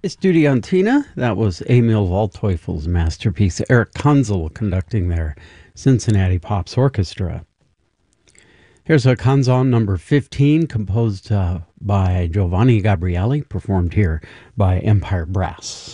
Estudiantina, that was Emil Waldteufel's masterpiece. Eric Kanzel conducting their Cincinnati Pops Orchestra. Here's a canzone number 15, composed by Giovanni Gabrieli, performed here by Empire Brass.